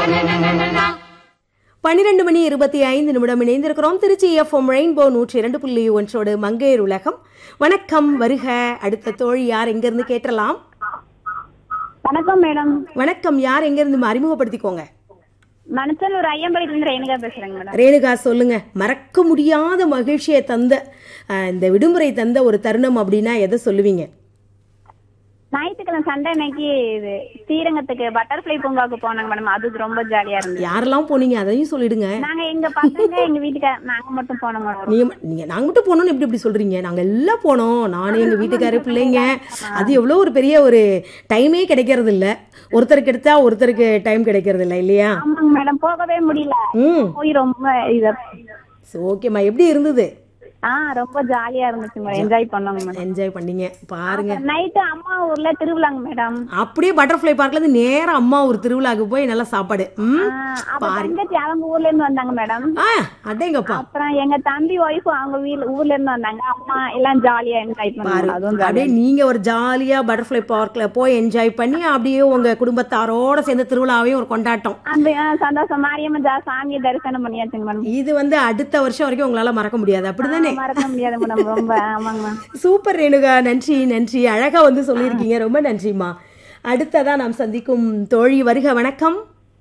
12:25 இணைந்திருக்கிறோம். Trichy FM rainbow 102.1 மங்கையர் உலகம். வணக்கம், வருக. அடுத்த தோழி யார், எங்க இருந்து கேட்டலாம்? வணக்கம் மேடம். வணக்கம், யார், எங்க இருந்து அறிமுகப்படுத்திக்கோங்க. மனசல் ஐயம்பலத்துல ரேணுகா பேசுறேங்க மேடம். ரேணுகா, சொல்லுங்க. மறக்க முடியாத மகிழ்ச்சியை தந்த இந்த விடுமுறை தந்த ஒரு தருணம் அப்படின்னா எதை சொல்லுவீங்க? ஞாயிற்றுக்கிழமை சண்டை அன்னைக்கு இது ஸ்ரீரங்கத்துக்கு பட்டர்ஃபிளை பூங்காவுக்கு போனாங்க மேடம். அது ரொம்ப ஜாலியா இருந்துச்சு. யாரெல்லாம் போனீங்க அதையும் சொல்லிடுங்க. நாங்க எங்க பசங்க எங்க வீட்டுக்கார நாங்க மட்டும் போனோம் மேடம். நீங்க நாங்க மட்டும் போனோம்னு எப்படி சொல்றீங்க? நாங்க எல்லாம் போனோம். நானும் எங்க வீட்டுக்காரு, பிள்ளைங்க. அது எவ்வளவு ஒரு பெரிய ஒரு டைமே கிடைக்கிறது இல்ல. ஒருத்தருக்கு எடுத்தா ஒருத்தருக்கு டைம் கிடைக்கிறது இல்ல, இல்லையா? ஆமாங்க மேடம், போகவே முடியல. போய் ரொம்ப ஓகேம்மா, எப்படி இருந்தது? ரொம்ப ஜாலியா இருந்துச்சு மேடம். Enjoy பண்ணோங்க madam. என்ஜாய் பண்ணீங்க. பாருங்க, நைட்டு அம்மா ஊர்ல திருவிழாங்க மேடம். அப்படியே பட்டர்ஃபிளை பார்க்ல இருந்து நேரா அம்மா ஊர் திருவிழாக்கு போய் நல்லா சாப்பாடு. தங்கச்சி அவங்க ஊர்ல இருந்து வந்தாங்க மேடம். அடேங்கப்பா. அப்புறம் எங்க தம்பி ஒய்ஃப் அவங்க ஊர்ல இருந்து வந்தாங்க. அம்மா எல்லாம் ஜாலியா என்ஜாய் பண்ணாங்க. அப்படியே நீங்க ஒரு ஜாலியா பட்டர்ஃபிளை பார்க்ல போய் என்ஜாய் பண்ணி அப்படியே உங்க குடும்பத்தாரோட சேர்ந்த திருவிழாவையும் ஒரு கொண்டாட்டம். அந்த சந்தோஷம். மாரியம்மன் சாமியை தரிசனம் பண்ணியாச்சுங்க மேடம். இது அடுத்த வருஷம் வரைக்கும் உங்களால மறக்க முடியாது, அப்படிதானே? மறக்க முடியாது மேடம். ரொம்ப ஆமாங்க. சூப்பர் ரேணுகா, நன்றி நன்றி. அழகா சொல்லியிருக்கீங்க, ரொம்ப நன்றிமா. அடுத்ததா நாம் சந்திக்கும் தோழி வருக. வணக்கம்.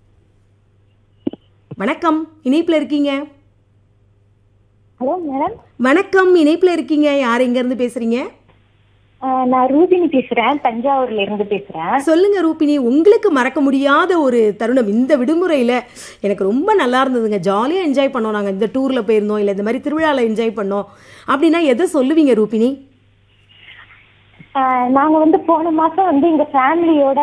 வணக்கம், இணைப்புல இருக்கீங்க. Hello madam. வணக்கம், இணைப்புல இருக்கீங்க. யார், எங்க இருந்து பேசுறீங்க? நான் ரூபினி பேசுறேன், தஞ்சாவூர்ல இருந்து பேசுறேன். சொல்லுங்க ரூபினி, உங்களுக்கு மறக்க முடியாத ஒரு தருணம் இந்த விடுமுறையில. எனக்கு ரொம்ப நல்லா இருந்ததுங்க, ஜாலியா என்ஜாய் பண்ணோம். நாங்க இந்த டூர்ல போயிருந்தோம், இல்ல இந்த மாதிரி திருவிழால என்ஜாய் பண்ணோம் அப்படின்னா எதை சொல்லுவீங்க ரூபினி? நாங்க போன மாசம் எங்க ஃபேமிலியோட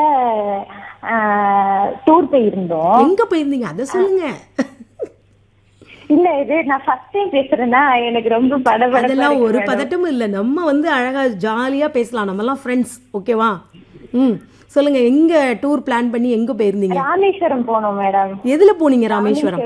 டூர் போயிருந்தோம். எங்க போயிருந்தீங்க அதை சொல்லுங்க. இல்ல, இது நான் ஃபர்ஸ்ட் டைம் பேசுறேன்னா எனக்கு ரொம்ப அதெல்லாம் ஒரு பதட்டமும் இல்ல. நம்ம அழகா ஜாலியா பேசலாம். நம்ம எல்லாம் ஃப்ரெண்ட்ஸ், ஓகேவா? சொல்லுங்க, எங்க டூர் பிளான் பண்ணி எங்க போயிருந்தீங்க? ராமேஸ்வரம் போனோம் மேடம். எதுல போனீங்க? ராமேஸ்வரம்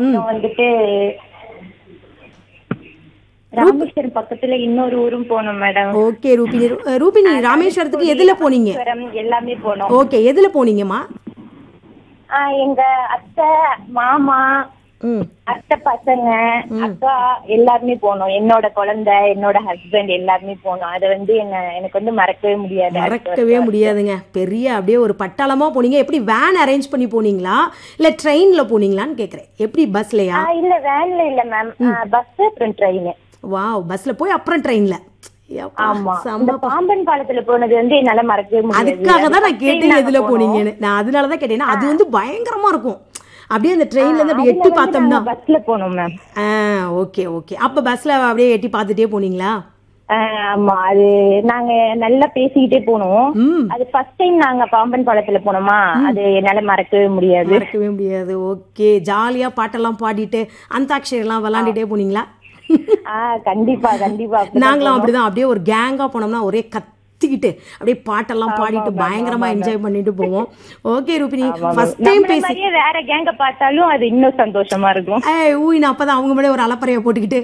ராமேஸ்வரம் பக்கத்துல இன்னொரு ஊரும் போனோம் மேடம். ஓகே ரூபினி. ரூபினி, ராமேஸ்வரத்துக்கு எதுல போனீங்க? எல்லாமே போனோம். ஓகே, எதுல போனீங்கம்மா? எங்க அத்தை, மாமா, அத்தை பசங்க, அக்கா எல்லாருமே போனோம். என்னோட குழந்தை, என்னோட ஹஸ்பண்ட் எல்லாருமே போனோம். அது எனக்கு மறக்கவே முடியாது. மறக்கவே முடியாதுங்க. பெரிய அப்படியே ஒரு பட்டாளமா போனீங்க. எப்படி வேன் அரேஞ்ச் பண்ணி போனீங்களா இல்ல ட்ரெயின்ல போனீங்களான்னு கேக்குறேன். எப்படி பஸ்லயா? இல்ல வேன்ல இல்ல மேம், பஸ் அப்புறம் ட்ரெயின். வாவ், பஸ்ல போய் அப்புறம் ட்ரெயின்ல. பாம்பன் பாலத்துல போனது என்னால மறக்கவே முடியாது. அதுக்காக தான் நான் கேட்டேன் எதுல போனீங்கன்னு. நான் அதனாலதான் கேட்டேன். அது பயங்கரமா இருக்கும். அப்படியே அந்த ட்ரெயின்ல இருந்து அப்படியே எட்டி பார்த்தோம்னா பஸ்ல போனோம் மேம். Okay okay. அப்ப பஸ்ல அப்படியே எட்டி பார்த்துட்டே போனீங்களா? ஆமா, அது நாங்க நல்லா பேசிக்கிட்டே போனோம். அது ஃபர்ஸ்ட் டைம் நாங்க பாம்பன் பாலத்துல போனோமா, அது என்னால மறக்கவே முடியாது. ஓகே, ஜாலியா பாட்டெல்லாம் பாடிட்டு அந்தாக்ஷரி எல்லாம் விளையாண்டுட்டே போனீங்களா? கண்டிப்பா கண்டிப்பா. நாங்களும் அப்படிதான். அப்படியே ஒரு கேங்கா போனோம்னா ஒரே கத்திக்கிட்டு அப்படியே பாட்டெல்லாம் பாடிட்டு பயங்கரமா என்ஜாய் பண்ணிட்டு போவோம். ஓகே ரூபினி, ஃபர்ஸ்ட் டைம் பேசி வேற கேங்க பார்த்தாலும் அது இன்னும் சந்தோஷமா இருக்கும். ஊய், அப்பதான் அவங்க மேலே ஒரு அலப்பறைய போட்டுக்கிட்டு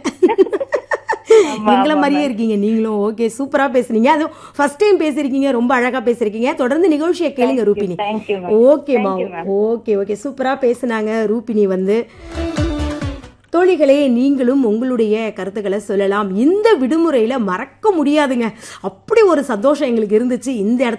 எங்களை மாதிரியே இருக்கீங்க நீங்களும். ஓகே, சூப்பரா பேசுனீங்க. அது ஃபர்ஸ்ட் டைம் பேசிருக்கீங்க, ரொம்ப அழகா பேசிருக்கீங்க. தொடர்ந்து நிகழ்ச்சியை கேளுங்க ரூபினி. ஓகேமா. ஓகே ஓகே, சூப்பரா பேசுனாங்க ரூபினி. தோழிகளே, நீங்களும் உங்களுடைய கருத்துக்களை சொல்லலாம். இந்த விடுமுறையில மறக்க முடியாதுங்க, அப்படி ஒரு சந்தோஷம் எங்களுக்கு இருந்துச்சு. இந்த இடத்துல